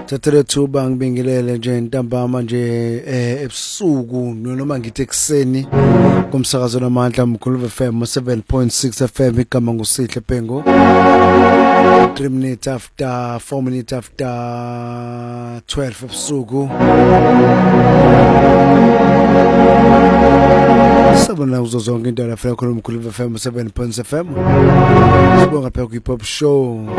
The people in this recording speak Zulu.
Thathele thuba ngibingelele nje ntambama nje ebusuku noma ngithi ekseni kumsakazo namandla mkhulu FM 7.6 FM igama nguSihle Pengo 3 minutes after 4 minutes after 12 ebusuku sabona uzo zonke into la khona umkhulu FM 7.6 FM sibonga phela ku hip hop show